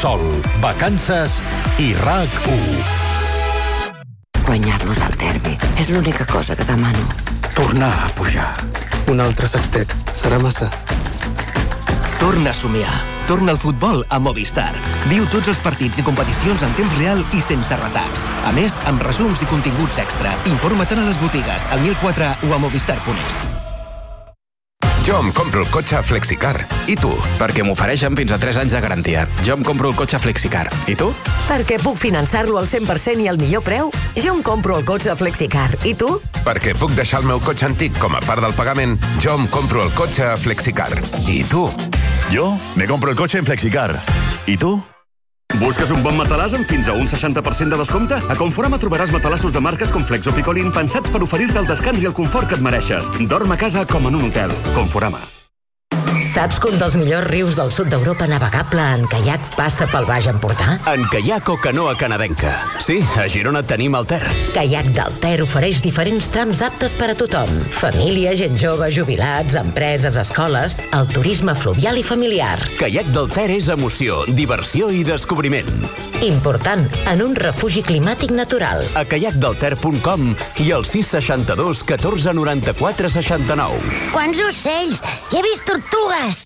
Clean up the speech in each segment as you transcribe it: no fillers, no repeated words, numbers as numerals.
Sol, vacances i RAC1. Guanyar-nos al derbi és l'única cosa que demano. Tornar a pujar. Un altre sextet. Serà massa. Torna a somiar. Torna al futbol a Movistar. Viu tots els partits i competicions en temps real i sense retards. A més, amb resums i continguts extra. Informa't a les botigues, al 1004 o a movistar.es. Jo em compro el cotxe Flexicar. I tu? Perquè m'ofereixen fins a 3 anys de garantia. Jo em compro el cotxe Flexicar. I tu? Perquè puc finançar-lo al 100% i al millor preu. Jo em compro el cotxe Flexicar. I tu? Perquè puc deixar el meu cotxe antic com a part del pagament. Jo em compro el cotxe Flexicar. I tu? Yo me compro el coche en Flexicar. ¿Y tú? Busques un bon matalàs amb fins a un 60% de descompte? A Conforama trobaràs matalassos de marques com Flex o Picolín pensats per oferir-te el descans i el confort que et mereixes. Dorm a casa com en un hotel. Conforama. Saps que un dels millors rius del sud d'Europa navegable en caiac passa pel Baix Empordà? En caiac o canoa canadenca. Sí, a Girona tenim el Ter. Caiac del Ter ofereix diferents trams aptes per a tothom. Família, gent jove, jubilats, empreses, escoles, el turisme fluvial i familiar. Caiac del Ter és emoció, diversió i descobriment. Important, en un refugi climàtic natural. A caiacdelter.com i al 662 14 94 69. Quants ocells! He vist tortugues!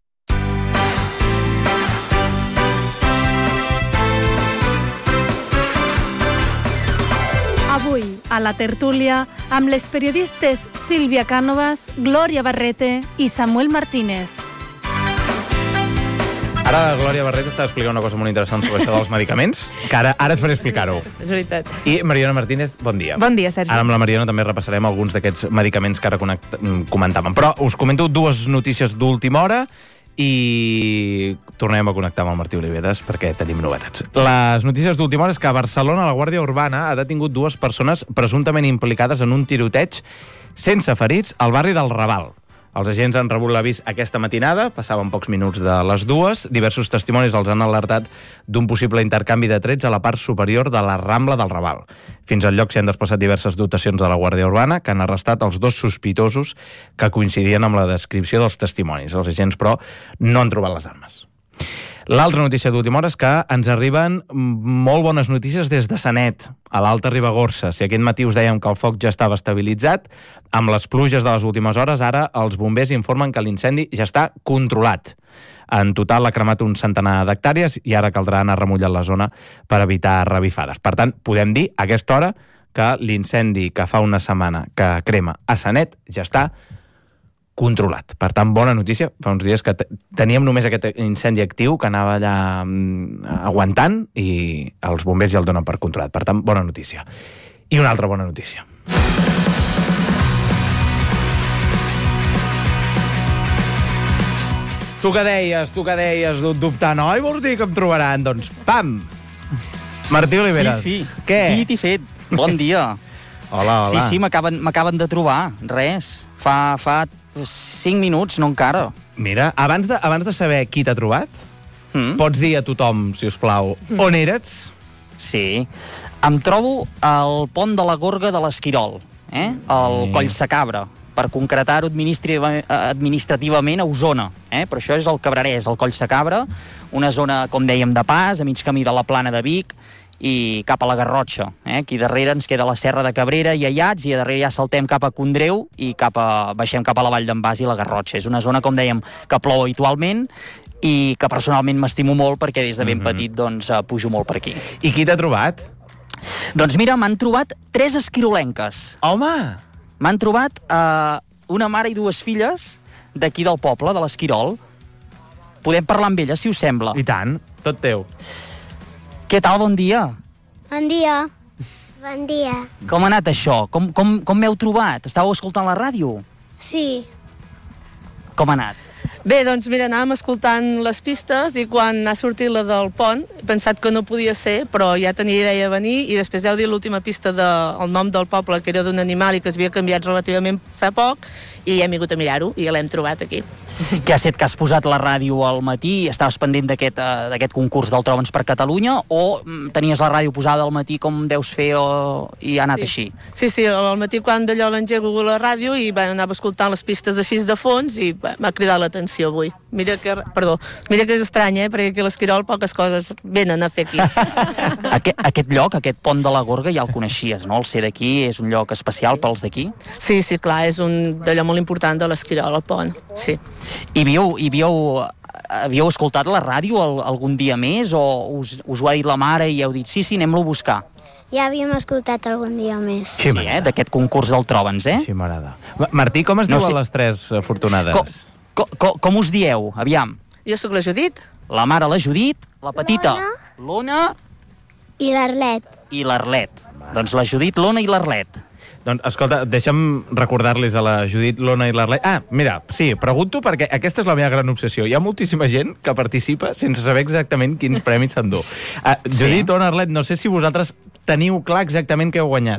Avui, a la tertúlia, amb les periodistes Sílvia Cànovas, Glòria Barrete i Samuel Martínez. Ara Glòria Barret està explicant una cosa molt interessant sobre això dels medicaments, que ara et faré explicar-ho. És veritat. I Mariona Martínez, bon dia. Bon dia, Sergi. Ara amb la Mariona també repassarem alguns d'aquests medicaments que ara comentàvem. Però us comento dues notícies d'última hora i tornem a connectar amb el Martí Oliveres perquè tenim novetats. Les notícies d'última hora és que a Barcelona la Guàrdia Urbana ha detingut 2 persones presumptament implicades en un tiroteig sense ferits al barri del Raval. Els agents han rebut l'avís aquesta matinada, passaven pocs minuts de les 2. Diversos testimonis els han alertat d'un possible intercanvi de trets a la part superior de la Rambla del Raval. Fins al lloc s'hi han desplaçat diverses dotacions de la Guàrdia Urbana que han arrestat els 2 sospitosos que coincidien amb la descripció dels testimonis. Els agents, però, no han trobat les armes. L'altra notícia d'última hora és que ens arriben molt bones notícies des de Sanet, a l'Alta Ribagorça. Si aquest matí us dèiem que el foc ja estava estabilitzat, amb les pluges de les últimes hores, ara els bombers informen que l'incendi ja està controlat. En total ha cremat un centenar d'hectàrees i ara caldrà anar remullant la zona per evitar revifades. Per tant, podem dir a aquesta hora que l'incendi que fa una setmana que crema a Sanet ja està controlat. Per tant, bona notícia. Fa uns dies que teníem només aquest incendi actiu que anava allà aguantant i els bombers ja el donen per controlat. Per tant, bona notícia. I una altra bona notícia. Tu que deies dubtar, no? I vols dir que em trobaran? Doncs, pam! Martí Oliveres. Sí. Què? Dit i fet. Bon dia. Hola. Sí, m'acaben de trobar. Res. Fa 5 minuts, no encara. Mira, abans de saber qui t'ha trobat, pots dir a tothom, si us plau, on eres? Sí. Em trobo al pont de la Gorga de l'Esquirol, al Coll Sacabra, per concretar-ho administrativament a Osona. Però això és el Cabrerès, el Coll Sacabra, una zona, com dèiem, de pas, a mig camí de la Plana de Vic, i cap a la Garrotxa. Aquí darrere ens queda la Serra de Cabrera i Ayats, i a darrere ja saltem cap a Condreu i baixem cap a la Vall d'en Bas i la Garrotxa. És una zona, com dèiem, que plou habitualment i que personalment m'estimo molt perquè des de ben petit pujo molt per aquí. I qui t'ha trobat? Doncs mira, m'han trobat 3 esquirolenques. Home! M'han trobat una mare i 2 filles d'aquí del poble, de l'Esquirol. Podem parlar amb elles, si us sembla. I tant, tot teu. Què tal, bon dia? Bon dia. Bon dia. Com ha anat això? Com m'heu trobat? Estàveu escoltant la ràdio? Sí. Com ha anat? Bé, doncs mira, anàvem escoltant les pistes i quan ha sortit la del pont he pensat que no podia ser, però ja tenia idea de venir i després heu dit l'última pista del nom del poble, que era d'un animal i que s'havia canviat relativament fa poc, i hem vingut a mirar-ho i l'hem trobat aquí. Què ha set que has posat la ràdio al matí? Estaves pendent d'aquest concurs del Troba'ns per Catalunya o tenies la ràdio posada al matí com deus fer i ha anat així? Sí, al matí quan d'allò l'engego la ràdio i anava escoltant les pistes així de fons i m'ha cridat l'atenció. secció avui. Mira que és estrany, perquè aquí a l'Esquirol poques coses venen a fer aquí. Aquest lloc, aquest pont de la Gorga, ja el coneixies, no? El ser d'aquí és un lloc especial pels d'aquí? Sí, clar, és un d'allò molt important de l'Esquirol, el pont, sí. I havíeu escoltat la ràdio algun dia més o us ho ha dit la mare i heu dit sí, anem-lo a buscar? Ja havíem escoltat algun dia més. Sí, d'aquest concurs del Troba'ns, Sí, m'agrada. Martí, com es diu a les tres afortunades? Com us dieu? Aviam. Jo sóc la Judit. La mare, la Judit, la petita, l'Ona... I l'Arlet. I l'Arlet. Doncs la Judit, l'Ona i l'Arlet. Doncs, escolta, deixa'm recordar-los a la Judit, l'Ona i l'Arlet. Mira, sí, pregunto perquè aquesta és la meva gran obsessió. Hi ha moltíssima gent que participa sense saber exactament quins premis s'endú. Judit, Ona, Arlet, no sé si vosaltres teniu clar exactament què heu guanyat.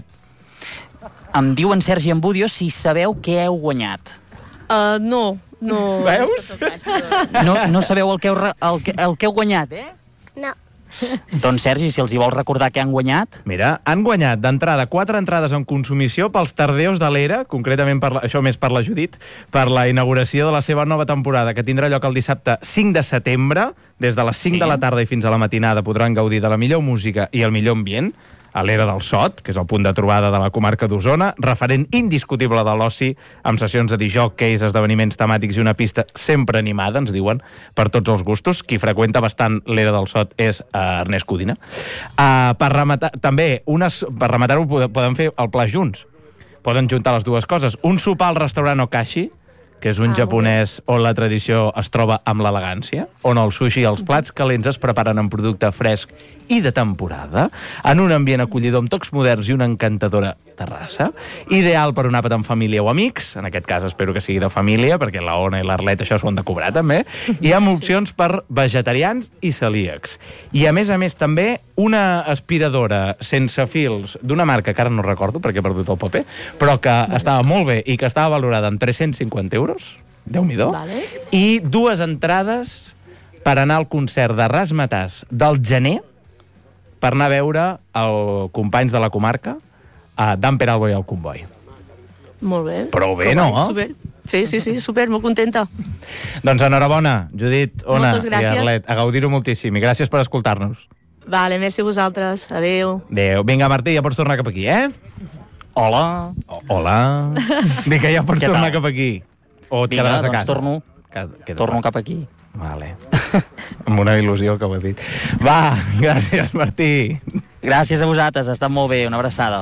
Em diuen Sergi Embudio si sabeu què heu guanyat. No. Veus? No sabeu el que heu guanyat, No. Doncs, Sergi, si els hi vols recordar què han guanyat... Mira, han guanyat d'entrada 4 entrades en consumició pels Tardeos de l'Era, concretament això més per la Judit, per la inauguració de la seva nova temporada, que tindrà lloc el dissabte 5 de setembre. Des de les 5 de la tarda i fins a la matinada podran gaudir de la millor música i el millor ambient a l'Era del Sot, que és el punt de trobada de la comarca d'Osona, referent indiscutible de l'oci, amb sessions de disjòqueis, esdeveniments temàtics i una pista sempre animada, ens diuen, per tots els gustos. Qui freqüenta bastant l'Era del Sot és Ernest Codina. Per rematar-ho, poden fer el pla junts. Poden juntar les dues coses. Un sopar al restaurant Okashi, que és un japonès on la tradició es troba amb l'elegància, on el sushi i els plats calents es preparen en producte fresc i de temporada, en un ambient acollidor amb tocs moderns i una encantadora terrassa, ideal per un àpat amb família o amics, en aquest cas espero que sigui de família, perquè la Ona i l'Arlet això s'ho han de cobrar també, i amb opcions per vegetarians i celíacs. I a més també una aspiradora sense fils d'una marca que ara no recordo perquè he perdut el paper, però que estava molt bé i que estava valorada en 350 euros, Déu-n'hi-do, i 2 entrades per anar al concert de Razzmatazz del gener per anar a veure els companys de la comarca, Dan Peralbo i el Comboi. Molt bé. Prou bé, no? Super. Sí, super, molt contenta. Doncs enhorabona, Judit, Ona i gràcies. Arlet. A gaudir-ho moltíssim i gràcies per escoltar-nos. Vale, merci a vosaltres. Adéu. Adéu. Vinga, Martí, ja pots tornar cap aquí, Hola. Hola. Dic que ja pots tornar cap aquí. O et quedaràs a casa. Torno cap aquí. Vale. Amb una il·lusió que ho he dit. Va, gràcies, Martí. Gràcies a vosaltres, ha estat molt bé. Una abraçada.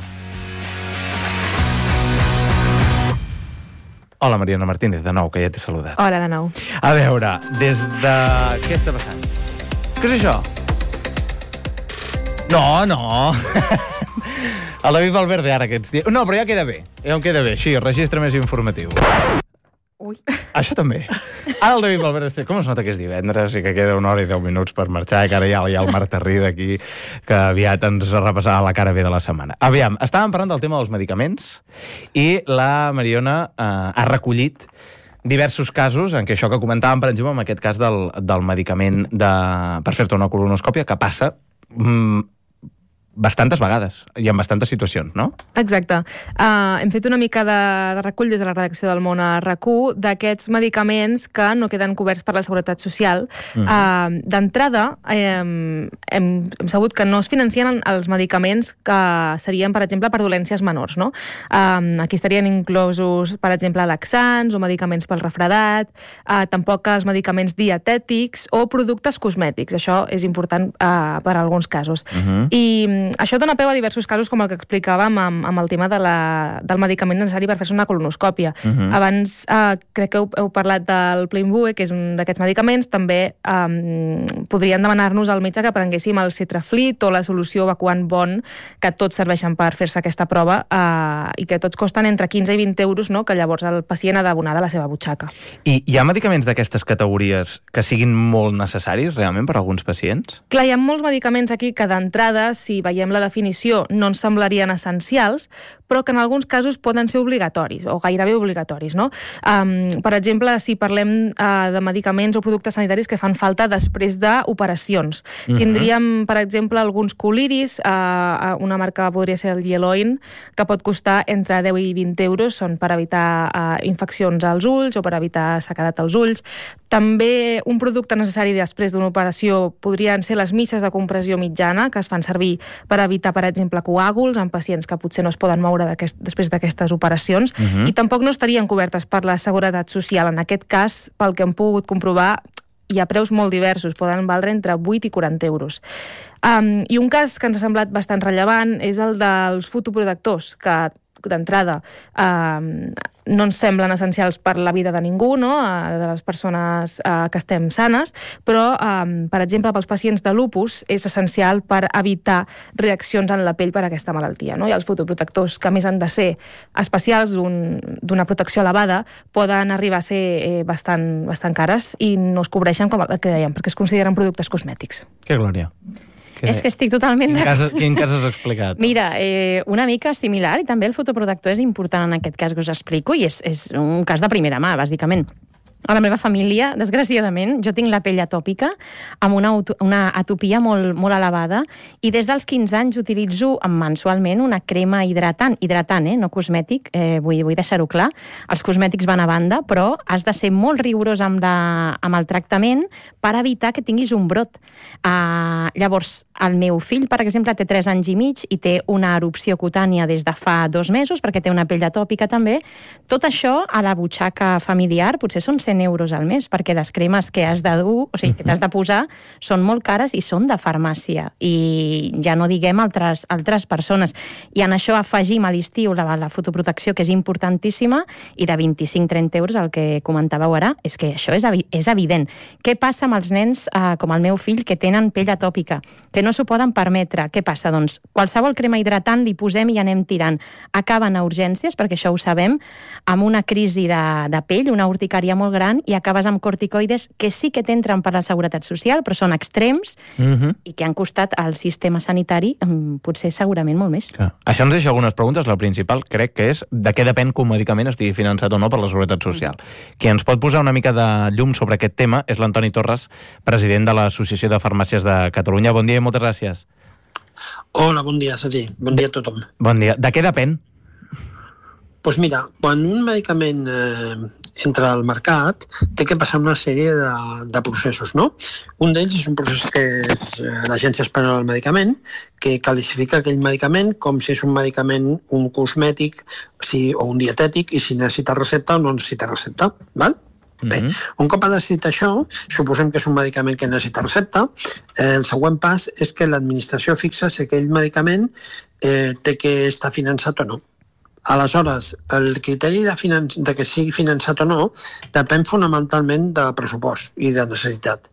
Hola, Mariana Martínez, de nou, que ja t'he saludat. Hola, de nou. A veure, des de... Què està passant? Què és això? No. El David Valverde ara aquests dies... No, però ja queda bé. Ja em queda bé. Així, registre més informatiu. Ui. Això també. Ara el David Valverde... Com es nota que és divendres i que queda 1 hora i 10 minuts per marxar i que ara hi ha el Marc Tarrí d'aquí que aviat ens repassarà la cara bé de la setmana. Aviam, estàvem parlant del tema dels medicaments i la Mariona ha recollit diversos casos en què això que comentàvem, per exemple, en aquest cas del medicament per fer-te una colonoscòpia, que passa bastantes vegades i en bastantes situacions, no? Exacte. Hem fet una mica de recull des de la redacció del Món a RAC1 d'aquests medicaments que no queden coberts per la Seguretat Social. D'entrada, hem sabut que no es financien els medicaments que serien, per exemple, per dolències menors, no? Aquí estarien inclosos, per exemple, laxants o medicaments pel refredat, tampoc els medicaments dietètics o productes cosmètics. Això és important per a alguns casos. I això dona peu a diversos casos com el que explicàvem amb el tema del medicament necessari per fer-se una colonoscòpia. Abans crec que heu parlat del Plinbue, que és un d'aquests medicaments. També podrien demanar-nos al metge que prenguéssim el Cetraflit o la solució Evacuant Bon, que tots serveixen per fer-se aquesta prova i que tots costen entre 15 i 20 euros, no? Que llavors el pacient ha d'abonar de la seva butxaca. I hi ha medicaments d'aquestes categories que siguin molt necessaris realment per a alguns pacients? Clar, hi ha molts medicaments aquí que d'entrada, si veiem veiem la definició, no ens semblarien essencials, però que en alguns casos poden ser obligatoris, o gairebé obligatoris, no? Per exemple, si parlem de medicaments o productes sanitaris que fan falta després d'operacions. Tindríem, per exemple, alguns coliris, una marca podria ser el Yeloin, que pot costar entre 10 i 20 euros, són per evitar infeccions als ulls o per evitar sequedat als ulls. També un producte necessari després d'una operació podrien ser les misses de compressió mitjana, que es fan servir per evitar, per exemple, coàguls en pacients que potser no es poden moure després d'aquestes operacions, i tampoc no estarien cobertes per la Seguretat Social. En aquest cas, pel que hem pogut comprovar, hi ha preus molt diversos, poden valdre entre 8 i 40 euros. I un cas que ens ha semblat bastant rellevant és el dels fotoprotectors, que d'entrada no ens semblen essencials per la vida de ningú, no? De les persones que estem sanes, però, per exemple, pels pacients de lupus és essencial per evitar reaccions en la pell per aquesta malaltia, no? I els fotoprotectors, que a més han de ser especials, d'una protecció elevada, poden arribar a ser bastant cares i no es cobreixen, com el que dèiem, perquè es consideren productes cosmètics. Que glòria. És que estic totalment d'acord. Quin cas has explicat? Mira, una mica similar, i també el fotoprotector és important en aquest cas que us explico, i és un cas de primera mà, bàsicament. A la meva família, desgraciadament, jo tinc la pell atòpica amb una atopia molt elevada, i des dels 15 anys utilitzo mensualment una crema hidratant, no cosmètic, vull deixar-ho clar. Els cosmètics van a banda, però has de ser molt rigorós amb el tractament per evitar que tinguis un brot. Llavors, el meu fill, per exemple, té 3 anys i mig i té una erupció cutània des de fa 2 mesos, perquè té una pell atòpica també. Tot això a la butxaca familiar potser són 100 euros al mes, perquè les cremes que has de dur, o sigui, que t'has de posar, són molt cares i són de farmàcia. I ja no diguem altres persones. I en això afegim a l'estiu la fotoprotecció, que és importantíssima, i de 25-30 euros, el que comentàveu ara, és que això és evident. Què passa amb els nens, com el meu fill, que tenen pell atòpica, que no s'ho poden permetre? Què passa? Doncs qualsevol crema hidratant li posem i anem tirant. Acaben a urgències, perquè això ho sabem, amb una crisi de pell, una urticària molt gran, i acabes amb corticoides que sí que t'entren per la Seguretat Social, però són extrems i que han costat al sistema sanitari potser segurament molt més. Això ens deixa algunes preguntes. La principal crec que és de què depèn que un medicament estigui finançat o no per la Seguretat Social. Qui ens pot posar una mica de llum sobre aquest tema és l'Antoni Torres, president de l'Associació de Farmàcies de Catalunya. Bon dia i moltes gràcies. Hola, bon dia, Sergi. Bon dia a tothom. Bon dia. De què depèn? Doncs mira, quan un medicament entra al mercat, té que passar una sèrie de processos, no? Un d'ells és un procés que és l'Agència Espanyola del Medicament, que classifica aquell medicament com si és un medicament, un cosmètic o un dietètic, i si necessita recepta o no necessita recepta, val? Bé, un cop ha decidit això, suposem que és un medicament que necessita recepta, el següent pas és que l'administració fixa si aquell medicament té que estar finançat o no. Aleshores, el criteri de que sigui finançat o no depèn fonamentalment de pressupost i de necessitat.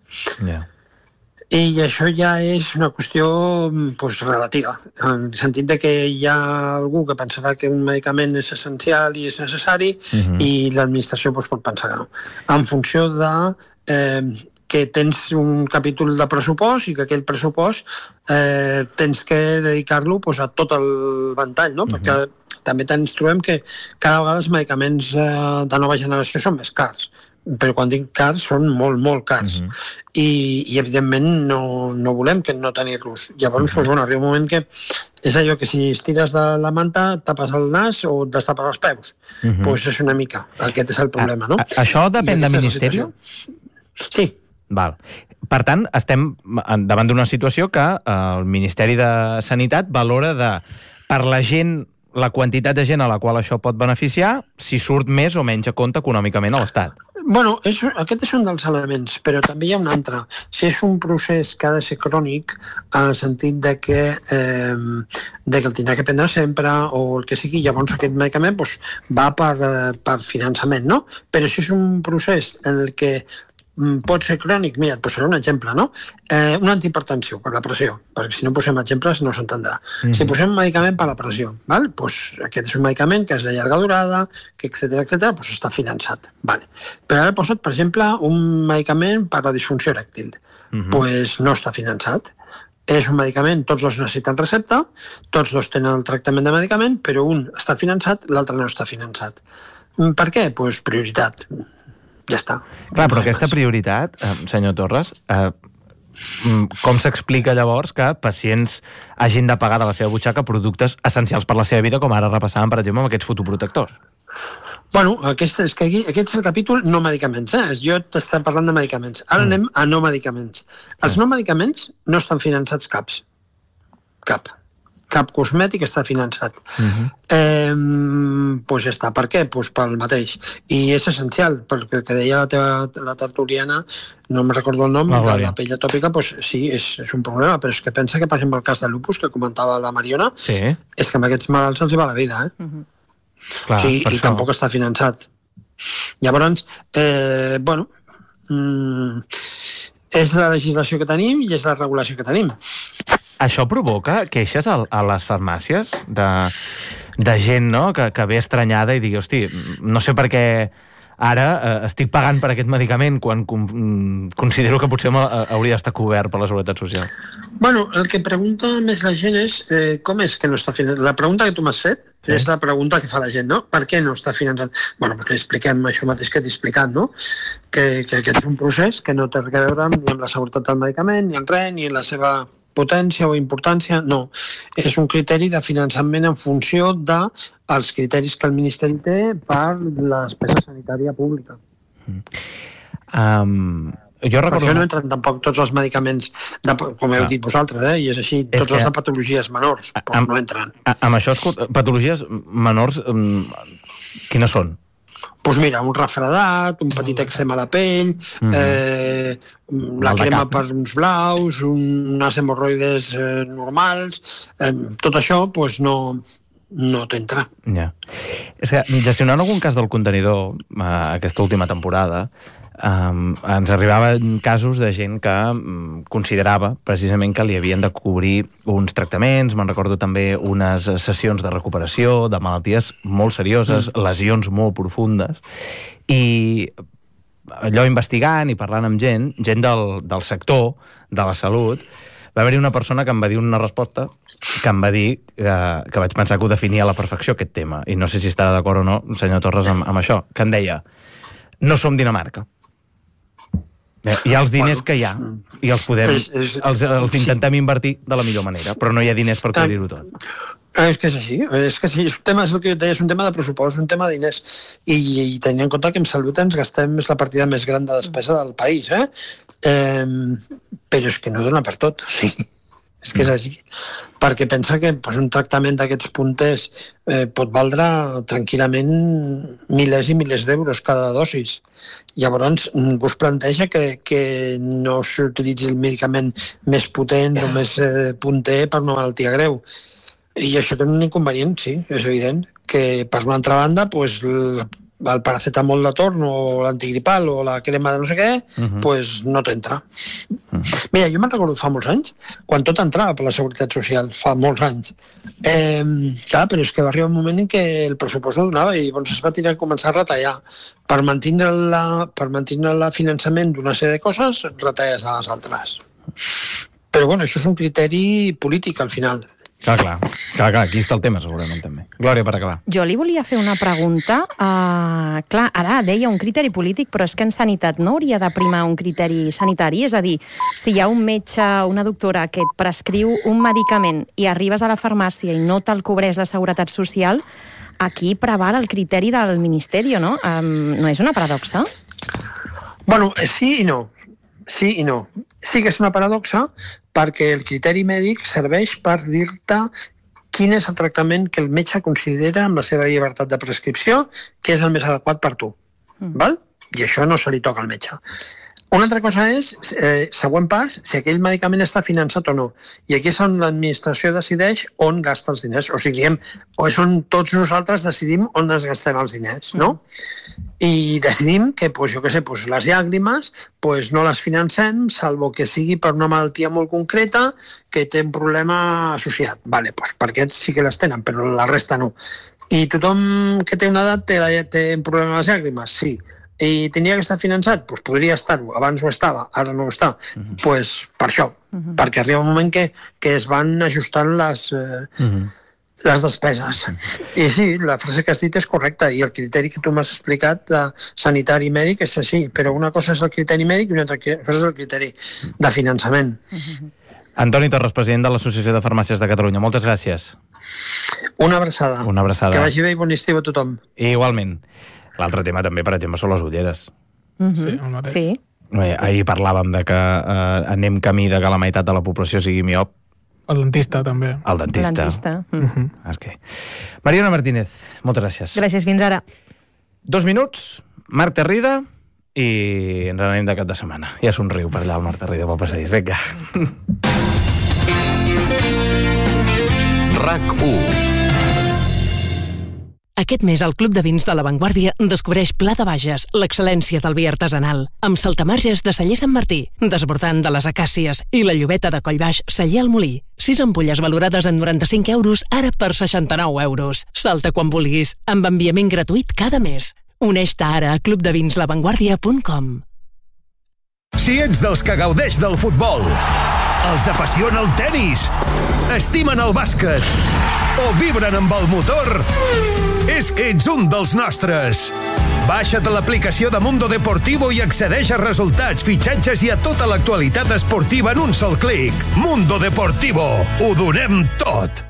I això ja és una qüestió relativa, en el sentit de que hi ha algú que pensarà que un medicament és essencial i és necessari i l'administració pot pensar que no. En funció de que tens un capítol de pressupost i que aquell pressupost tens que dedicar-lo a tot el ventall, no? Perquè també ens trobem que cada vegada els medicaments de nova generació són més cars, però quan dic cars són molt, molt cars. I evidentment no volem que no tenir-los. Llavors arriba un moment que és allò que si estires de la manta tapes el nas o et destapes els peus. Doncs és una mica, aquest és el problema, no? Això depèn del Ministeri? Sí. Val. Per tant, estem davant d'una situació que el Ministeri de Sanitat valora per la gent, la quantitat de gent a la qual això pot beneficiar, si surt més o menys a compte econòmicament a l'Estat. Bueno, aquest és un dels elements, però també hi ha un altre. Si és un procés que ha de ser crònic, en el sentit de que el tindrà que prendre sempre o el que sigui, llavors aquest medicament va per finançament, no? Però si és un procés en el que pot ser crònic, mira, et posaré un exemple, no? Un antihipertensiu per la pressió, perquè si no posem exemples no s'entendrà. Si posem un medicament per la pressió, doncs aquest és un medicament que és de llarga durada, que etcètera, doncs està finançat. Però ara posa't, per exemple, un medicament per la disfunció erèctil. Doncs no està finançat. És un medicament, tots dos necessiten recepta, tots dos tenen el tractament de medicament, però un està finançat, l'altre no està finançat. Per què? Doncs prioritat. Ja està. Clar, però aquesta prioritat, senyor Torres, com s'explica llavors que pacients hagin de pagar de la seva butxaca productes essencials per la seva vida, com ara repassàvem, per exemple, amb aquests fotoprotectors? Bueno, aquest és el capítol no medicaments, Jo t'estava parlant de medicaments. Ara anem a no medicaments. Els no medicaments no estan finançats cap cosmètic està finançat. Doncs ja està. Per què? Doncs pel mateix. I és essencial, perquè el que deia la tertuliana, no me'n recordo el nom, de la pell atòpica, doncs sí, és un problema, però és que pensa que, per exemple, el cas de lupus, que comentava la Mariona, és que amb aquests malalts els hi va la vida, Clar, sí, i tampoc està finançat. Llavors, bueno, és la legislació que tenim i és la regulació que tenim. Això provoca queixes a les farmàcies de gent, no?, que ve estranyada i digui, hosti, no sé per què ara estic pagant per aquest medicament quan considero que potser hauria d'estar cobert per la Seguretat Social. Bueno, el que pregunta més la gent és com és que no està finançat. La pregunta que tu m'has fet és la pregunta que fa la gent, no? Per què no està finançat? Bueno, perquè expliquem això mateix que t'he explicat, no? Que aquest és un procés que no té res a veure ni amb la seguretat del medicament, ni en res, ni en la seva potència o importància, no. És un criteri de finançament en funció dels criteris que el Ministeri té per la despesa sanitària pública. Jo recordo... Per això no entren tampoc tots els medicaments, com heu dit vosaltres, i és així, tots els de patologies menors, doncs no entren. Amb això, patologies menors, quines són? Doncs mira, un refredat, un petit eczema a la pell, la crema per uns blaus, unes hemorroides normals, tot això doncs no t'entra. Ja. És que gestionant algun cas del contenidor aquesta última temporada, ens arribaven casos de gent que considerava precisament que li havien de cobrir uns tractaments, me'n recordo també unes sessions de recuperació de malalties molt serioses, lesions molt profundes, i allò investigant i parlant amb gent del sector de la salut, va haver-hi una persona que em va dir una resposta que em va dir que vaig pensar que ho definia a la perfecció aquest tema, i no sé si està d'acord o no, senyor Torres, amb això, que em deia: no som Dinamarca. Hi ha els diners que hi ha i els podem, els intentem invertir de la millor manera, però no hi ha diners per cobrir-ho tot. És que és així, és un tema, és el que jo deia, és un tema de pressupost, un tema de diners, i tenint en compte que en salut ens gastem, és la partida més gran de despesa del país, però és que no dona per tot, sí. És que és així, perquè pensa que un tractament d'aquests punters pot valdre tranquil·lament milers i milers d'euros cada dosis. Llavors, ningú es planteja que no s'utilitzi el medicament més potent o més punter per una malaltia greu. I això té un inconvenient, sí, és evident, que per una altra banda, el paracetamol de torn o l'antigripal o la crema de no sé què, doncs no t'entra. Mira, jo me'n recordo fa molts anys, quan tot entrava per la Seguretat Social, fa molts anys. Clar, però és que va arribar un moment en què el pressupost no donava i llavors es va començar a retallar. Per mantenir el finançament d'una sèrie de coses, retalles a les altres. Però bueno, això és un criteri polític al final. Clar, aquí està el tema, segurament, també. Glòria, per acabar. Jo li volia fer una pregunta. Clar, ara deia un criteri polític, però és que en sanitat no hauria de primar un criteri sanitari? És a dir, si hi ha un metge, una doctora que et prescriu un medicament i arribes a la farmàcia i no te'l cobreix la Seguretat Social, aquí preval el criteri del Ministeri, no? No és una paradoxa? Bueno, sí i no. Sí i no. Sí que és una paradoxa perquè el criteri mèdic serveix per dir-te quin és el tractament que el metge considera amb la seva llibertat de prescripció que és el més adequat per tu. Val? I això no se li toca al metge. Una altra cosa és, següent pas, si aquell medicament està finançat o no. I aquí és on l'administració decideix on gasta els diners. O sigui, és on tots nosaltres decidim on es gastem els diners, no? I decidim que, jo què sé, les llàgrimes no les financem, salvo que sigui per una malaltia molt concreta que té un problema associat. Vale, per aquests sí que les tenen, però la resta no. I tothom que té una edat té un problema amb les llàgrimes? Sí. i tenia que estar finançat, doncs podria estar-ho, abans ho estava, ara no ho està, doncs per això, perquè arriba un moment que es van ajustant les despeses. I sí, la frase que has dit és correcta, i el criteri que tu m'has explicat de sanitari i mèdic és així, però una cosa és el criteri mèdic i una altra cosa és el criteri de finançament. Antoni Torres, president de l'Associació de Farmàcies de Catalunya, moltes gràcies. Una abraçada. Una abraçada. Que vagi bé i bon estiu a tothom. Igualment. L'altre tema també, per exemple, són les ulleres. Sí, el mateix. Sí. Ahir parlàvem de que anem camí de que la meitat de la població sigui miop. El dentista, també. El dentista. És que... Mariona Martínez, moltes gràcies. Gràcies, fins ara. 2 minuts, Marc Terrida, i ens n'anem de cap de setmana. Ja somriu per allà el Marc Terrida pel passadís. Vinga. RAC1. Aquest mes al Club de Vins de La Vanguardia descobreix Pla de Bages, l'excel·lència del vi artesanal, amb saltamarges de Celler Sant Martí, desbordant de les acàcies, i la llobeta de Collbaix Celler al Molí. 6 ampolles valorades en 95 euros, ara per 69 euros. Salta quan vulguis, amb enviament gratuït cada mes. Uneix-te ara a clubdevinslavanguardia.com. Si ets dels que gaudeix del futbol, els apassiona el tenis, estimen el bàsquet o vibren amb el motor, és que ets un dels nostres. Baixa't l'aplicació de Mundo Deportivo i accedeix a resultats, fitxatges i a tota l'actualitat esportiva en un sol clic. Mundo Deportivo. Ho donem tot.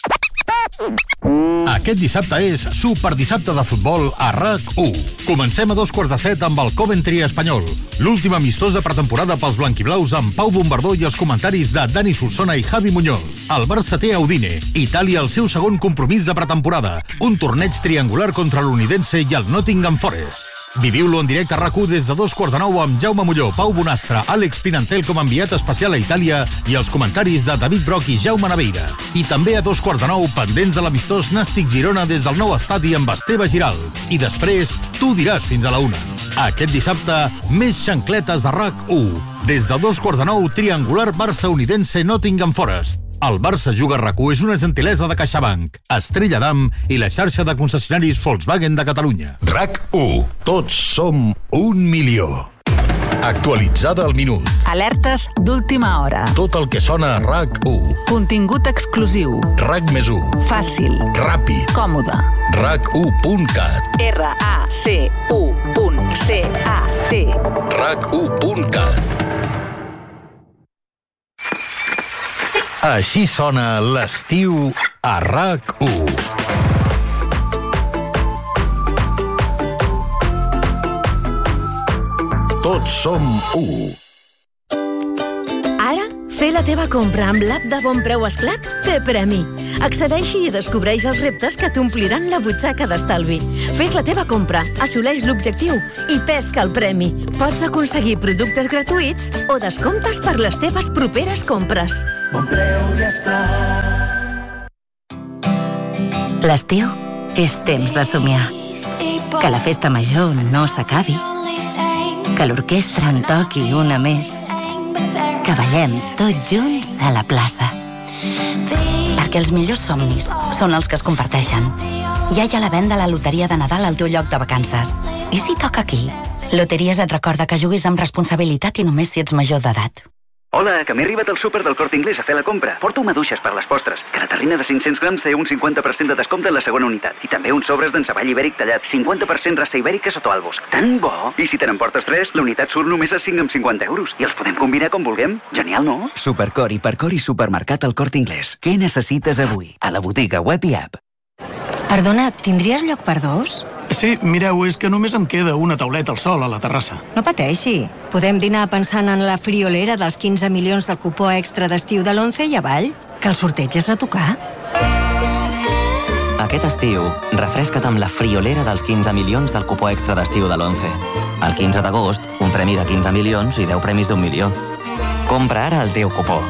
Aquest dissabte és Superdissabte de futbol a RAC1. Comencem a 2:15 amb el Coventry espanyol. L'últim amistós de pretemporada pels blanquiblaus amb Pau Bombardó i els comentaris de Dani Solsona i Javi Muñoz. El Barça té a Udine, Itàlia el seu segon compromís de pretemporada. Un torneig triangular contra l'Unidense i el Nottingham Forest. Viviu-lo en directe a RAC1 des de 8:45 amb Jaume Molló, Pau Bonastre, Àlex Pinantel com a enviat especial a Itàlia i els comentaris de David Broc i Jaume Naveira. I també a 2:45 pendents de l'amistós Nàstic Girona des del nou estadi amb Esteve Giral. I després, tu diràs fins a la 1. Aquest dissabte, més xancletes a RAC1. Des de 2:45, triangular Barça-Unidense Nottingham Forest. El Barça juga a RAC1 és una gentilesa de CaixaBank, Estrella Damm i la xarxa de concessionaris Volkswagen de Catalunya. RAC1. Tots som 1 milió. Actualitzada al minut. Alertes d'última hora. Tot el que sona a RAC1. Contingut exclusiu. RAC+1. Fàcil. Ràpid. Còmode. RAC1.cat. RAC1.cat. RAC1.cat. Així sona l'estiu a RAC1. Tots som 1. Ara, fer la teva compra amb l'app de Bon Preu Esclat té premi. Accedeixi i descobreix els reptes que t'ompliran la butxaca d'estalvi. Fes la teva compra, assoleix l'objectiu i pesca el premi. Pots aconseguir productes gratuïts o descomptes per les teves properes compres. Bon Preu i Esclat. L'estiu és temps de somiar. Que la festa major no s'acabi. Que l'orquestra en toqui una més. Que ballem tots junts a la plaça. Perquè els millors somnis són els que es comparteixen. Ja hi ha la venda a la loteria de Nadal al teu lloc de vacances. I si toca aquí? Loteries et recorda que juguis amb responsabilitat i només si ets major d'edat. Hola, que m'he arribat al súper del Corte Inglés a fer la compra. Porto maduixes per les postres. Cada terrina de 500 grams té un 50% de descompte en la segona unitat. I també uns sobres d'enceball ibèric tallat. 50% raça ibèrica sota albos. Tan bo! I si te n'emportes 3, la unitat surt només a 5 amb 50 euros. I els podem combinar com vulguem. Genial, no? Supercor, Hipercor i Supermercat al Corte Inglés. Què necessites avui? A la botiga web i app. Perdona, tindries lloc per dos? Sí, mireu, és que només em queda una tauleta al sol a la terrassa. No pateixi. Podem dinar pensant en la friolera dels 15 milions del cupó extra d'estiu de l'11 i avall, que el sorteig és a tocar. Aquest estiu, refresca't amb la friolera dels 15 milions del cupó extra d'estiu de l'11. El 15 d'agost, un premi de 15 milions i 10 premis d'1 milió. Compra ara el teu cupó.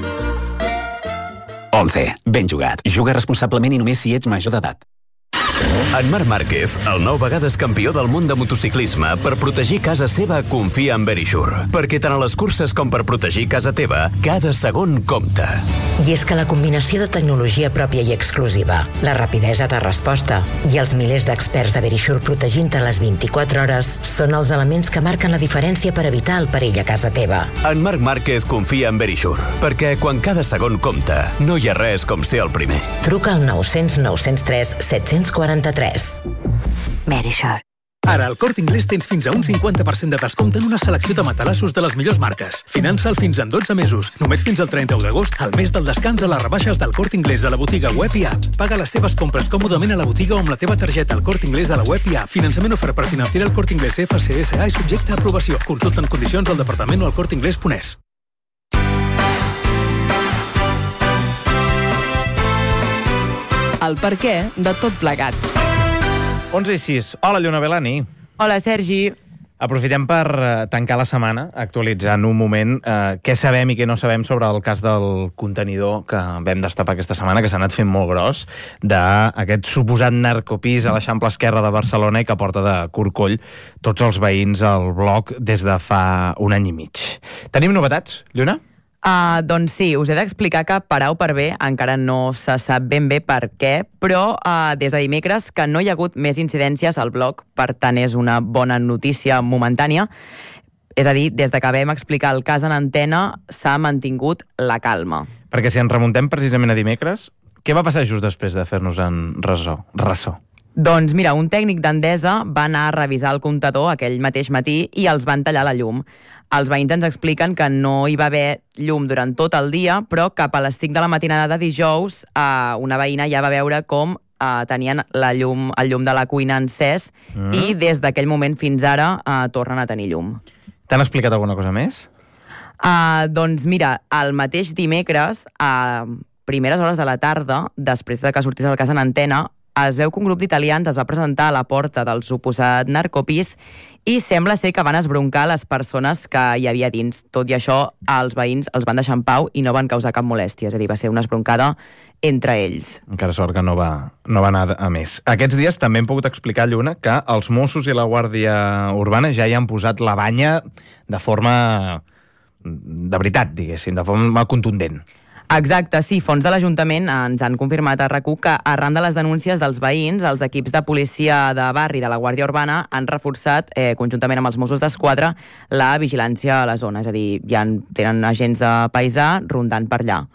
11. Ben jugat. Juga responsablement i només si ets major d'edat. En Marc Márquez, el 9 vegades campió del món de motociclisme, per protegir casa seva confia en Verisure. Perquè tant a les curses com per protegir casa teva, cada segon compta. I és que la combinació de tecnologia pròpia i exclusiva, la rapidesa de resposta i els milers d'experts de Verisure protegint-te les 24 hores són els elements que marquen la diferència per evitar el perill a casa teva. En Marc Márquez confia en Verisure, perquè quan cada segon compta, no hi ha res com ser el primer. Truca al 900 903 743. Verisure. Ara al Corte Inglés tens fins a un 50% de descompte en una selecció de matalassos de les millors marques. Finança'l fins en 12 mesos. Només fins al 31 d'agost, al mes del descans a les rebaixes del Corte Inglés a la botiga web i app. Paga les teves compres còmodament a la botiga o amb la teva targeta al Corte Inglés a la web i app. Finançament ofert per Financiera el Corte Inglés FCSA i subjecte a aprovació. Consulta en condicions al departament o al corteinglés.es. El perquè de tot plegat. 11:06. Hola, Lluna Belani. Hola, Sergi. Aprofitem per tancar la setmana, actualitzant un moment què sabem i què no sabem sobre el cas del contenidor que vam destapar aquesta setmana, que s'ha anat fent molt gros, d'aquest suposat narcopís a l'Eixample Esquerra de Barcelona i que porta de corcoll tots els veïns al bloc des de fa un any i mig. Tenim novetats, Lluna? Doncs sí, us he d'explicar que per A o per B encara no se sap ben bé per què, però des de dimecres que no hi ha hagut més incidències al bloc, per tant és una bona notícia momentània. És a dir, des de que vam explicar el cas en antena s'ha mantingut la calma. Perquè si ens remuntem precisament a dimecres, què va passar just després de fer-nos en ressò? Doncs mira, un tècnic d'Endesa va anar a revisar el comptador aquell mateix matí i els van tallar la llum. Els veïns ens expliquen que no hi va haver llum durant tot el dia, però cap a les 5 de la matinada de dijous una veïna ja va veure com tenien el llum de la cuina encès i des d'aquell moment fins ara tornen a tenir llum. T'han explicat alguna cosa més? Doncs mira, el mateix dimecres, a primeres hores de la tarda, després de que sortís el cas en antena, es veu que un grup d'italians es va presentar a la porta del suposat narcopís i sembla ser que van esbroncar les persones que hi havia dins. Tot i això, els veïns els van deixar en pau i no van causar cap molèstia, és a dir, va ser una esbroncada entre ells. Encara sort que no va anar a més. Aquests dies també hem pogut explicar, Lluna, que els Mossos i la Guàrdia Urbana ja hi han posat la banya de forma de veritat, diguéssim, de forma contundent. Exacte, sí, fons de l'Ajuntament ens han confirmat a RAC1 que arran de les denúncies dels veïns, els equips de policia de barri de la Guàrdia Urbana han reforçat, conjuntament amb els Mossos d'Esquadra, la vigilància a la zona, és a dir, ja tenen agents de paisà rondant per allà.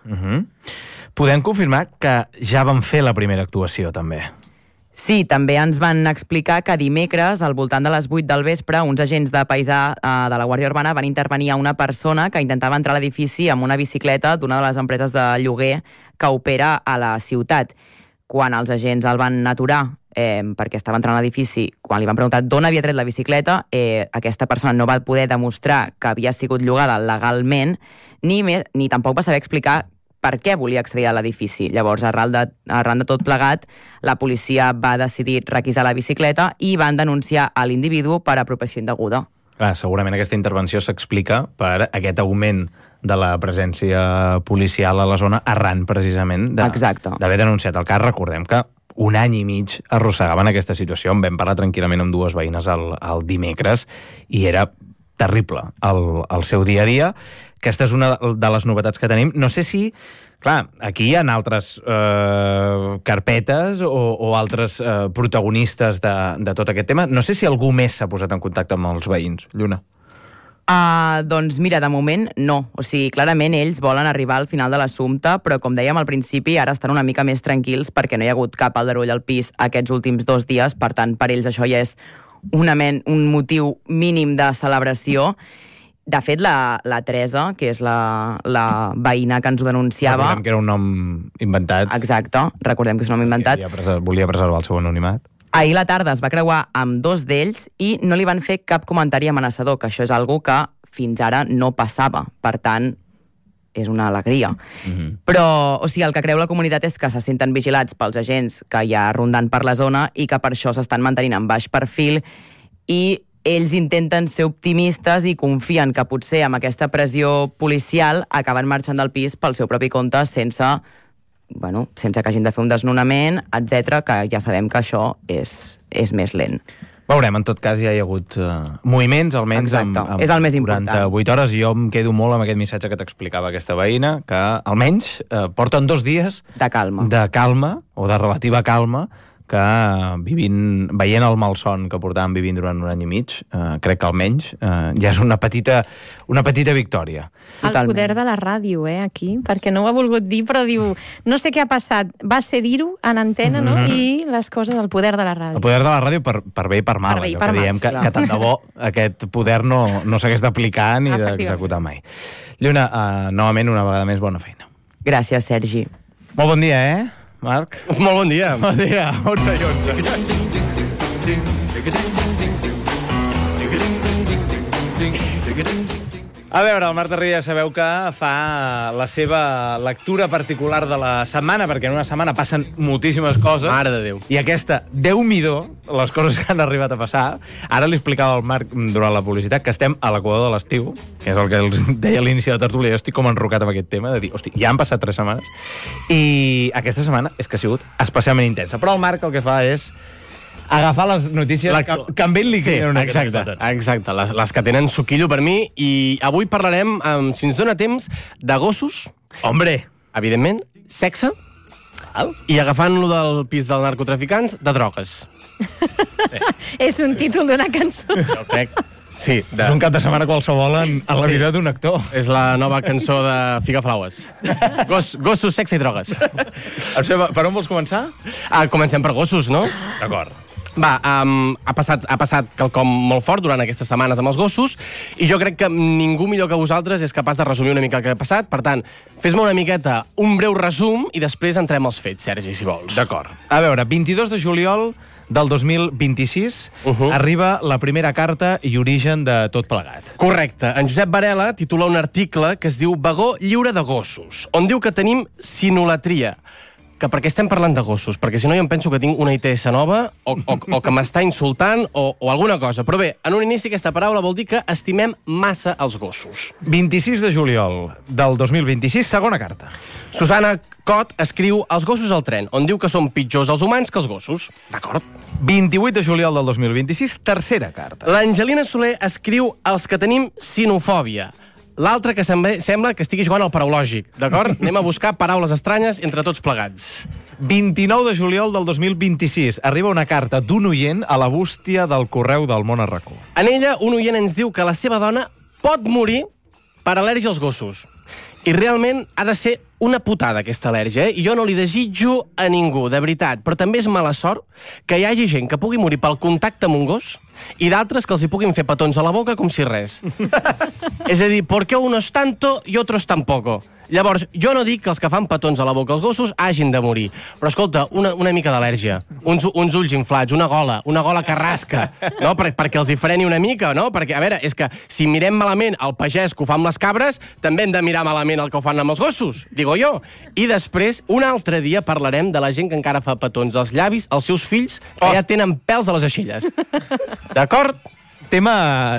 Podem confirmar que ja van fer la primera actuació, també. Sí, també ens van explicar que dimecres, al voltant de les 8 del vespre, uns agents de paisà de la Guàrdia Urbana van intervenir a una persona que intentava entrar a l'edifici amb una bicicleta d'una de les empreses de lloguer que opera a la ciutat. Quan els agents el van aturar perquè estava entrant a l'edifici, quan li van preguntar d'on havia tret la bicicleta, aquesta persona no va poder demostrar que havia sigut llogada legalment, ni tampoc va saber explicar per què volia accedir a l'edifici. Llavors, arran de tot plegat, la policia va decidir requisar la bicicleta i van denunciar a l'individu per apropiació indeguda. Segurament aquesta intervenció s'explica per aquest augment de la presència policial a la zona arran, precisament, d'haver denunciat el cas. Recordem que un any i mig arrossegaven aquesta situació. En vam parlar tranquil·lament amb dues veïnes el dimecres i era terrible el seu dia a dia. Aquesta és una de les novetats que tenim. No sé si, clar, aquí hi ha altres carpetes o altres protagonistes de tot aquest tema. No sé si algú més s'ha posat en contacte amb els veïns, Lluna. Doncs mira, de moment no. O sigui, clarament ells volen arribar al final de l'assumpte, però com dèiem al principi, ara estan una mica més tranquils perquè no hi ha hagut cap aldarull al pis aquests últims 2 dies, per tant, per ells això ja és un motiu mínim de celebració. De fet, la Teresa, que és la veïna que ens ho denunciava... Recordem que era un nom inventat. Exacte, recordem que és un nom inventat. Volia preservar el seu anonimat. Ahir a la tarda es va creuar amb 2 d'ells i no li van fer cap comentari amenaçador, que això és algo que fins ara no passava. Per tant, és una alegria. Però, o sigui, el que creu la comunitat és que se senten vigilats pels agents que hi ha rondant per la zona i que per això s'estan mantenint en baix perfil i ells intenten ser optimistes i confien que potser amb aquesta pressió policial acaben marxant del pis pel seu propi compte sense que hagin de fer un desnonament, etc, que ja sabem que això és més lent. Veurem, en tot cas ja hi ha hagut moviments, almenys és el més important. 48 hores, i jo em quedo molt amb aquest missatge que t'explicava aquesta veïna, que almenys porten 2 dies de calma, o de relativa calma, que veient el malson que portàvem vivint durant 1 any i mig, crec que almenys ja és una petita victòria. El poder de la ràdio, aquí, perquè no ho ha volgut dir, però diu, no sé què ha passat, va ser dir-ho en antena, no? I les coses, el poder de la ràdio. El poder de la ràdio per bé i per mal, allò que diem que tant de bo aquest poder no s'hagués d'aplicar ni d'executar mai. Lluna, novament, una vegada més, bona feina. Gràcies, Sergi. Molt bon dia, Marc? Molt bon dia. Bon dia, 11 i 11. A veure, el Marc Tarrida sabeu que fa la seva lectura particular de la setmana, perquè en una setmana passen moltíssimes coses. Mare de Déu. I aquesta, Déu-m'hi-do, les coses que han arribat a passar. Ara li explicava al Marc durant la publicitat que estem a l'equador de l'estiu, que és el que els deia a l'inici de la tertúlia. Jo estic com enrocat amb aquest tema, de dir, hosti, ja han passat 3 setmanes, i aquesta setmana és que ha sigut especialment intensa. Però el Marc el que fa és agafar les notícies que amb ell li creen una mica. Exacte, les que tenen suquillo per mi, i avui parlarem, si ens dona temps, de gossos. Hombre! Evidentment, sexe, i agafant-lo del pis dels narcotraficants, de drogues. És un títol d'una cançó. Jo crec. Sí, és un cap de setmana qualsevol en la vida d'un actor. És la nova cançó de Figaflaues. Gossos, sexe i drogues. Per on vols començar? Comencem per gossos, no? D'acord. Va, ha passat quelcom molt fort durant aquestes setmanes amb els gossos, i jo crec que ningú millor que vosaltres és capaç de resumir una mica el que ha passat. Per tant, fes-me una miqueta un breu resum i després entrem als fets, Sergi, si vols. D'acord. A veure, 22 de juliol del 2026 arriba la primera carta i origen de tot plegat. Correcte. En Josep Varela titula un article que es diu Vagó lliure de gossos, on diu que tenim sinolatria. Que perquè estem parlant de gossos, perquè si no jo em penso que tinc una ITS nova o que m'està insultant o alguna cosa. Però bé, en un inici aquesta paraula vol dir que estimem massa els gossos. 26 de juliol del 2026, segona carta. Susana Cot escriu Els gossos al tren, on diu que són pitjors els humans que els gossos. D'acord? 28 de juliol del 2026, tercera carta. L'Angelina Soler escriu Els que tenim sinofòbia. L'altre que sembla que estigui jugant al paraulògic, d'acord? Anem a buscar paraules estranyes entre tots plegats. 29 de juliol del 2026 arriba una carta d'un oient a la bústia del correu del món a RAC1. En ella, un oient ens diu que la seva dona pot morir per al·lèrgia als gossos. I realment ha de ser una putada, aquesta al·lèrgia, i jo no li desitjo a ningú, de veritat. Però també és mala sort que hi hagi gent que pugui morir pel contacte amb un gos i d'altres que els hi puguin fer petons a la boca com si res. És a dir, ¿por qué unos tanto y otros tampoco? Llavors, jo no dic que els que fan petons a la boca als gossos hagin de morir, però escolta, una mica d'al·lèrgia, uns ulls inflats, una gola que rasca, no? perquè els hi freni una mica, no? Perquè, a veure, és que si mirem malament el pagès que ho fa amb les cabres, també hem de mirar malament el que ho fan amb els gossos, digo jo. I després, un altre dia parlarem de la gent que encara fa petons als llavis als seus fills que ja tenen pèls a les aixelles. D'acord? Tema.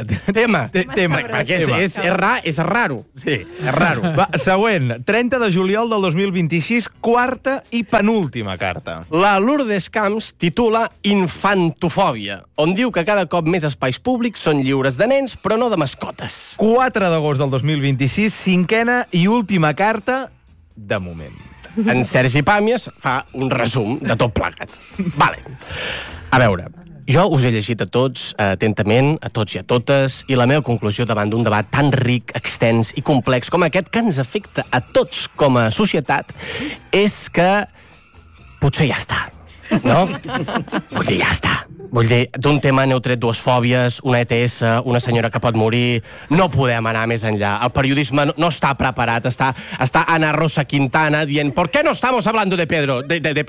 Perquè és raro. Sí, és raro. Va, següent, 30 de juliol del 2026, quarta i penúltima carta. La Lourdes Camps titula Infantofòbia, on diu que cada cop més espais públics són lliures de nens, però no de mascotes. 4 d'agost del 2026, cinquena i última carta, de moment. En Sergi Pàmies fa un resum de tot plegat. Vale. A veure, jo us he llegit a tots atentament, a tots i a totes, i la meva conclusió davant d'un debat tan ric, extens i complex com aquest que ens afecta a tots com a societat és que potser ja està, no? Vull dir, ja està. Vull dir, d'un tema n'heu tret 2 fòbies, una ETS, una senyora que pot morir, no podem anar més enllà. El periodisme no està preparat, està Ana Rosa Quintana dient ¿por qué no estamos hablando de Pedros? De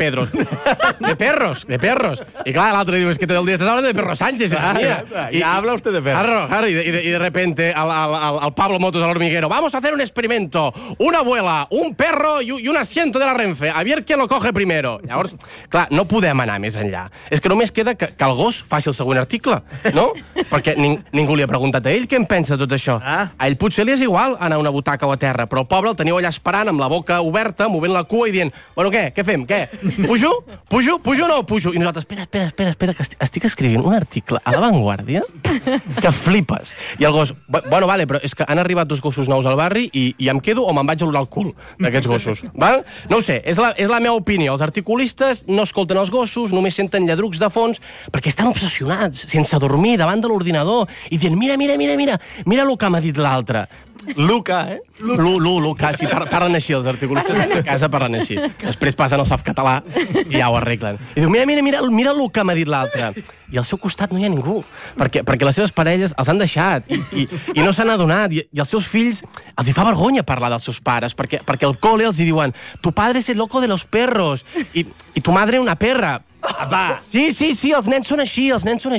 perros. Y claro, l'altre diu, es que todo el día estás hablando de Perro Sánchez, hija mía. Ya habla usted de perros. Claro, y de repente al Pablo Motos al hormiguero, vamos a hacer un experimento, una abuela, un perro y un asiento de la Renfe, a ver quién lo coge primero. Llavors, clar, no podem anar més enllà. És que només queda que el gos faci el següent article, no? Perquè ningú li ha preguntat a ell què en pensa de tot això. A ell potser li és igual anar a una butaca o a terra, però el pobre el teniu allà esperant amb la boca oberta, movent la cua i dient, bueno, què fem? Què? Pujo? Pujo o no pujo? I nosaltres, espera, que estic escrivint un article a La Vanguardia que flipes. I el gos, bueno, vale, però és que han arribat 2 gossos nous al barri i em quedo o me'n vaig a olorar el cul d'aquests gossos. Val? No ho sé, és la meva opinió. Els articulistes no escolten els gossos, només senten lladrucs de fons, perquè estan obsessionats, sense dormir, davant de l'ordinador, i dient, mira el que m'ha dit l'altre. Luca, eh? Luca, sí, parlen així, els articulistes a casa parlen així. Després passen al softcatalà i ja ho arreglen. I diu, mira el que m'ha dit l'altre. I al seu costat no hi ha ningú, perquè les seves parelles els han deixat i no s'han adonat, i els seus fills els hi fa vergonya parlar dels seus pares, perquè al cole els hi diuen, tu padre es el loco de los perros i tu madre una perra. Va. Sí, els nens són així.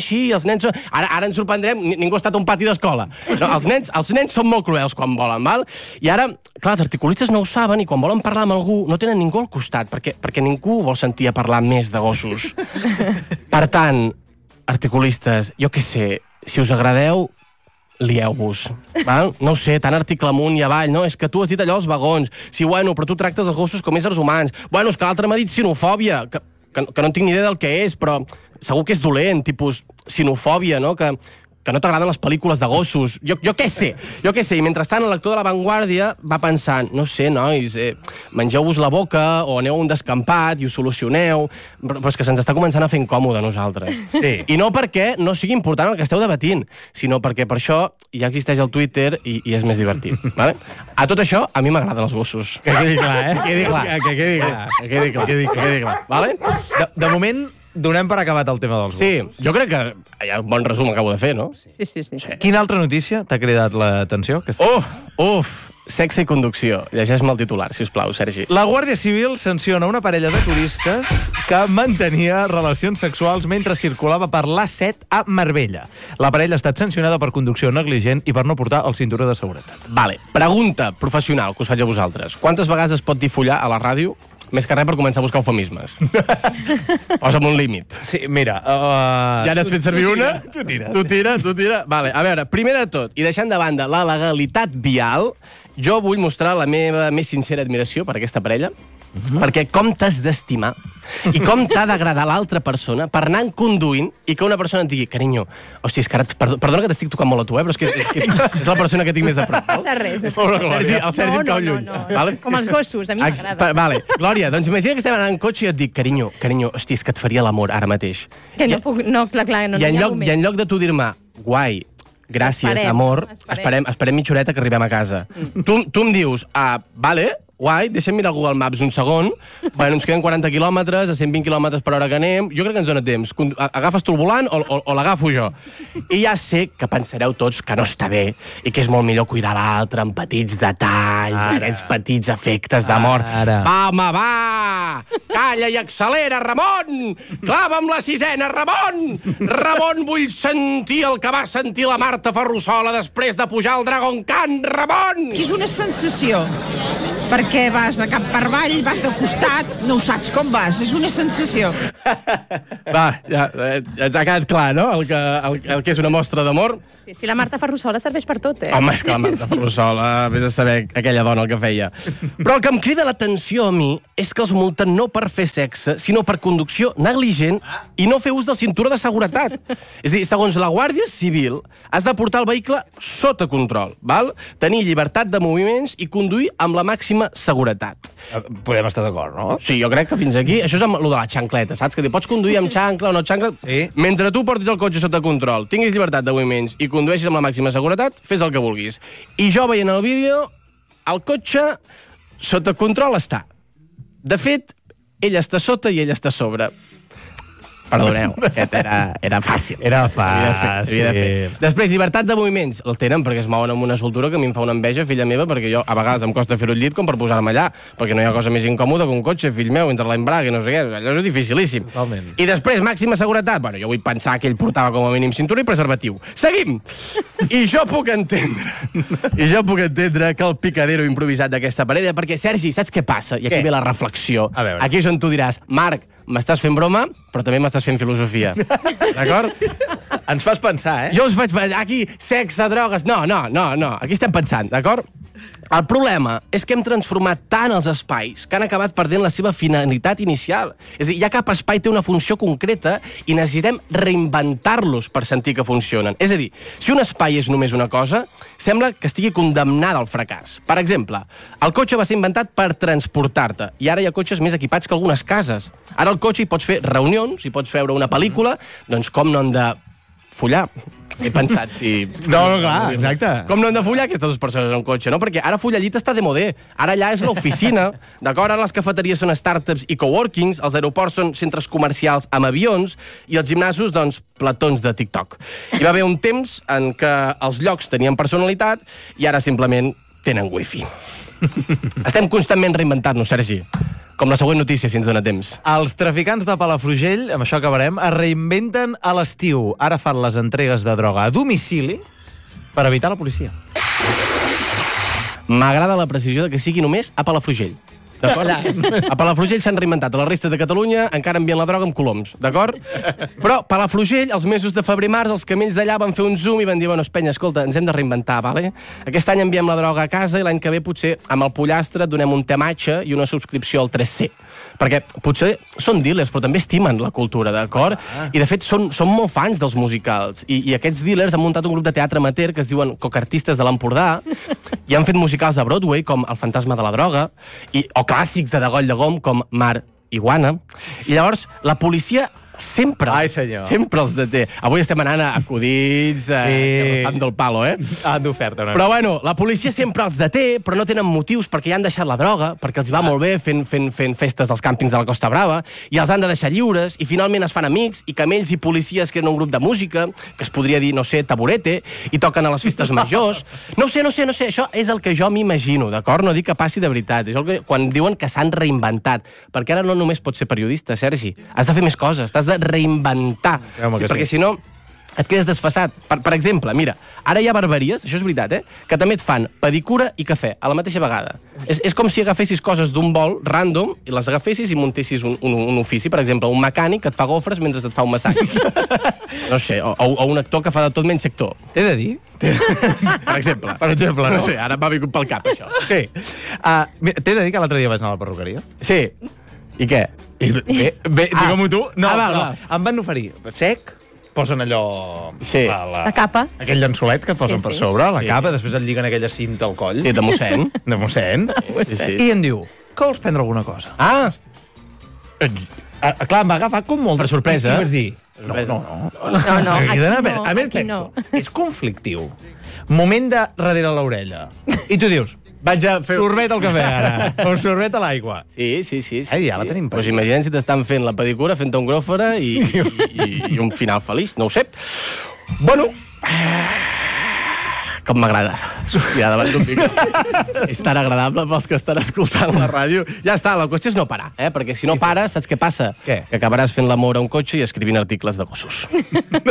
Ara ens sorprendrem, ningú ha estat a un pati d'escola. No, els nens són molt cruels quan volen, val? I ara, clar, els articulistes no ho saben i quan volen parlar amb algú no tenen ningú al costat, perquè ningú vol sentir a parlar més de gossos. Per tant, articulistes, jo què sé, si us agradeu, lieu-vos, val? No ho sé, tant article amunt i avall, no? És que tu has dit allò als vagons. Sí, bueno, però tu tractes els gossos com éssers humans. Bueno, és que l'altre m'ha dit sinofòbia, que no tinc ni idea del que és, però segur que és dolent, tipus sinofòbia, no? Que no t'agraden les pel·lícules de gossos. Jo què sé. I mentrestant el lector de La Vanguardia va pensant, no sé, nois, mengeu-vos la boca o aneu a un descampat i ho solucioneu, però és que se'ns està començant a fer incòmode a nosaltres. Sí. I no perquè no sigui important el que esteu debatint, sinó perquè per això ja existeix el Twitter i és més divertit. Vale? A tot això, a mi m'agraden els gossos. Que quedi clar, eh? Que quedi clar. Vale? De moment, donem per acabat el tema dels gossos. Sí, jo crec que hi ha un bon resum que acabo de fer, no? Sí. Quina altra notícia t'ha cridat l'atenció? Sexe i conducció. Llegeix-me el titular, si us plau, Sergi. La Guàrdia Civil sanciona una parella de turistes que mantenia relacions sexuals mentre circulava per l'A7 a Marbella. La parella ha estat sancionada per conducció negligent i per no portar el cinturó de seguretat. Vale, pregunta professional que us faig a vosaltres. Quantes vegades es pot dir follar a la ràdio? Més que res per començar a buscar eufemismes. Posa'm un límit. Sí, mira... Ja n'has fet servir una? Tu tira. Vale, a veure, primer de tot, i deixant de banda la legalitat vial, jo vull mostrar la meva més sincera admiració per aquesta parella, perquè com t'has d'estimar i com t'ha d'agradar l'altra persona per anar conduint i que una persona et digui, carinyo, hòstia, és que ara... Perdona que t'estic tocant molt a tu, però és que és la persona que tinc més a prop. No passa res. El Sergi em cau lluny. Com els gossos, a mi m'agrada. Vale, Glòria, doncs imagina que estem anant en cotxe i et dic, carinyo, hòstia, és que et faria l'amor ara mateix. Que no puc... No, clar, no hi ha argument. I en lloc de tu dir-me, guai, gràcies, amor, esperem mitja horeta que arribem a casa. Tu em dius, vale, guai, deixem mirar Google Maps un segon, bueno, ens queden 40 quilòmetres, a 120 quilòmetres per hora que anem, jo crec que ens dona temps. Agafes tu el volant o l'agafo jo? I ja sé que pensareu tots que no està bé i que és molt millor cuidar l'altre amb petits detalls, aquests petits efectes d'amor. Va, home, va! Calla i accelera, Ramon! Clava'm la sisena, Ramon! Ramon, vull sentir el que va sentir la Marta Ferrusola després de pujar al Dragon Khan, Ramon! És una sensació. Perquè vas de cap per avall, vas de costat, no ho saps com vas, és una sensació. Va, ja ens ha quedat clar, no?, el que és una mostra d'amor. Sí, la Marta Ferrusola serveix per tot, eh? Home, és que la Marta Ferrusola, vés a saber aquella dona el que feia. Però el que em crida l'atenció a mi és que els multen no per fer sexe, sinó per conducció negligent i no fer ús del cinturó de seguretat. És a dir, segons la Guàrdia Civil, has de portar el vehicle sota control, val? Tenir llibertat de moviments i conduir amb la màxima seguretat. Podem estar d'acord, no? Sí, jo crec que fins aquí... Això és amb lo de la xancleta, saps? Que pots conduir amb xancla o no xancla... Sí. Mentre tu portis el cotxe sota control, tinguis llibertat de moviments i condueixis amb la màxima seguretat, fes el que vulguis. I jo veient el vídeo, el cotxe sota control està. De fet, ell està sota i ell està a sobre. Perdoneu, aquest era fàcil. Era fàcil. S'havia de fer. Després, llibertat de moviments. El tenen perquè es mouen amb una soltura que a mi em fa una enveja, filla meva, perquè jo a vegades em costa fer-ho al llit com per posar-me allà, perquè no hi ha cosa més incòmoda que un cotxe, fill meu, entre l'embrague i no sé què. Allò és dificilíssim. Totalment. I després, màxima seguretat. Bueno, jo vull pensar que ell portava com a mínim cinturó i preservatiu. Seguim! I jo puc entendre que el picadero improvisat d'aquesta parella, perquè, Sergi, saps què passa? I aquí ve la reflexió. Aquí és on tu diràs, Marc, m'estàs fent broma, però també m'estàs fent filosofia. D'acord? Ens fas pensar, Jo us faig pensar, aquí, sexe, drogues... No, aquí estem pensant, d'acord? El problema és que hem transformat tant els espais que han acabat perdent la seva finalitat inicial. És a dir, ja cap espai té una funció concreta i necessitem reinventar-los per sentir que funcionen. És a dir, si un espai és només una cosa, sembla que estigui condemnada al fracàs. Per exemple, el cotxe va ser inventat per transportar-te i ara hi ha cotxes més equipats que algunes cases. Ara al cotxe hi pots fer reunions, hi pots veure una pel·lícula, doncs com no han de follar? He pensat si... No, clar, exacte. Com no han de follar aquestes dues persones en un cotxe, no? Perquè ara follar llita està de modé. Ara allà és l'oficina, d'acord? Ara les cafeteries són startups i coworkings, els aeroports són centres comercials amb avions i els gimnasos, doncs, platons de TikTok. Hi va haver un temps en què els llocs tenien personalitat i ara simplement tenen wifi. Estem constantment reinventant-nos, Sergi. Com la següent notícia, si ens dona temps. Els traficants de Palafrugell, amb això acabarem, es reinventen a l'estiu. Ara fan les entregues de droga a domicili per evitar la policia. M'agrada la precisió de que sigui només a Palafrugell. D'acord? A Palafrugell s'han reinventat. A la resta de Catalunya encara envien la droga amb coloms, d'acord? Però Palafrugell, els mesos de febrer-març, els camells d'allà van fer un zoom i van dir, bueno, Espanya, escolta, ens hem de reinventar, vale? Aquest any enviem la droga a casa i l'any que ve potser amb el pollastre donem un tematge i una subscripció al 3C. Perquè potser són dealers, però també estimen la cultura, d'acord? I, de fet, són molt fans dels musicals. I aquests dealers han muntat un grup de teatre amateur que es diuen Cocartistes de l'Empordà i han fet musicals de Broadway, com El fantasma de la droga, o clàssics de Degoll de Gom, com Mar Iguana. I llavors, la policia sempre els deté. Avui estem anant a acudits, tant del palo, d'oferta. Però bueno, la policia sempre els deté, però no tenen motius perquè ja han deixat la droga, perquè els va molt bé fent festes als càmpings de la Costa Brava, i els han de deixar lliures, i finalment es fan amics, i camells i policies creen un grup de música, que es podria dir, no sé, taburete, i toquen a les festes majors. No sé, això és el que jo m'imagino, d'acord? No dic que passi de veritat. És el que, quan diuen que s'han reinventat, perquè ara no només pots ser periodista, Sergi. Has de fer més coses, t'has de reinventar. Perquè si no, et quedes desfasat. Per exemple, mira, ara hi ha barberies, això és veritat, que també et fan pedicura i cafè a la mateixa vegada. És com si agafessis coses d'un vol random i les agafessis i muntessis un ofici. Per exemple, un mecànic que et fa gofres mentre et fa un massatge. No sé, o un actor que fa de tot menys actor. T'he de dir? Per exemple, no sé, ara m'ha vingut pel cap, això. Sí. T'he de dir que l'altre dia vaig anar a la perruqueria? Sí. I què? Bé, digue-m'ho tu. No, em van oferir sec, posen allò... Sí. La capa. Aquell llençolet que et posen per sobre, la capa, després et lliguen aquella cinta al coll. Sí, de mossèn. De mossèn. I em diu, que vols prendre alguna cosa? Clar, em va agafar com molt... Per sorpresa. I vaig dir, no. A més, penso, és conflictiu. Moment de darrere l'orella. I tu dius, vaig a fer... sorbet al cafè, ara. O sorbet a l'aigua. Sí. Ja la tenim. Doncs imagina't si t'estan fent la pedicura, fent-te un gròfora i un final feliç, no ho sé. Bueno, com m'agrada sortir davant d'un micro. És tan agradable pels que estan escoltant la ràdio. Ja està, la qüestió és no parar, perquè si no pares, saps què passa? Què? Que acabaràs fent l'amor a un cotxe i escrivint articles de gossos.